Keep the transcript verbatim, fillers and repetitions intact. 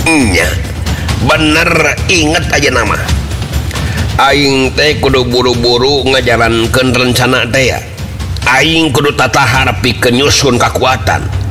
nya bener inget aja nama aing teh kudu buru-buru ngajalankeun rencana teh ya. Aing kudu tatahar pikeun nyusun kekuatan